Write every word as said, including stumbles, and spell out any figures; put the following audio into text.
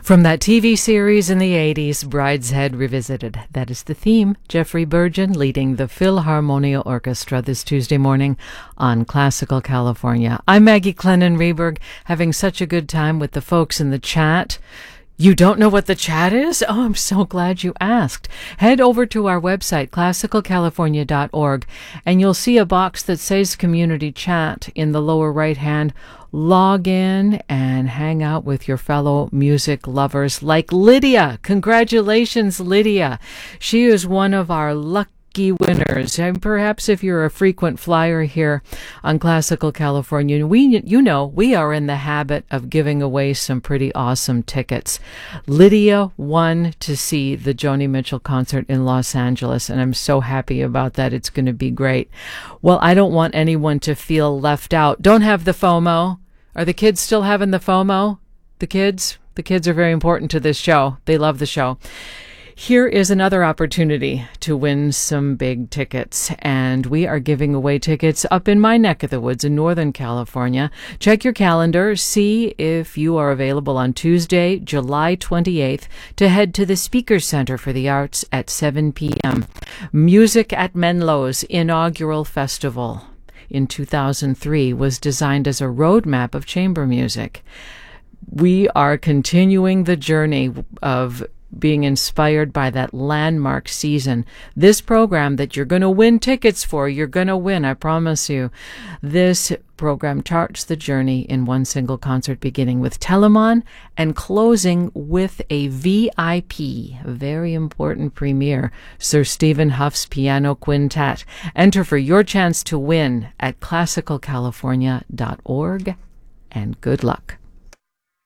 From that T V series in the eighties, Brideshead Revisited. That is the theme. Jeffrey Burgeon leading the Philharmonia Orchestra this Tuesday morning on Classical California. I'm Maggie Clennon-Reberg, having such a good time with the folks in the chat. You don't know what the chat is? Oh, I'm so glad you asked. Head over to our website, classical california dot org, and you'll see a box that says Community Chat in the lower right hand. Log in and hang out with your fellow music lovers like Lydia. Congratulations, Lydia. She is one of our lucky winners. And perhaps if you're a frequent flyer here on Classical California, we, you know, we are in the habit of giving away some pretty awesome tickets. Lydia won to see the Joni Mitchell concert in Los Angeles, and I'm so happy about that. It's going to be great. Well, I don't want anyone to feel left out. Don't have the FOMO. Are the kids still having the FOMO? The kids? The kids are very important to this show. They love the show. Here is another opportunity to win some big tickets, and we are giving away tickets up in my neck of the woods in Northern California. Check your calendar, see if you are available on Tuesday, July twenty-eighth, to head to the Speaker Center for the Arts at seven p.m. Music at Menlo's inaugural festival in two thousand three was designed as a roadmap of chamber music. We are continuing the journey of being inspired by that landmark season. This program that you're going to win tickets for, you're going to win, I promise you. This program charts the journey in one single concert, beginning with Telemann and closing with a V I P, very important premiere, Sir Stephen Huff's Piano Quintet. Enter for your chance to win at classical california dot org, and good luck.